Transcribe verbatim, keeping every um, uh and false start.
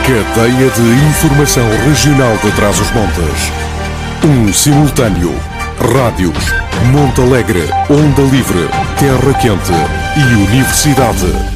Cadeia de Informação Regional de Trás-os-Montes. Um simultâneo. Rádios Monte Alegre, Onda Livre, Terra Quente e Universidade.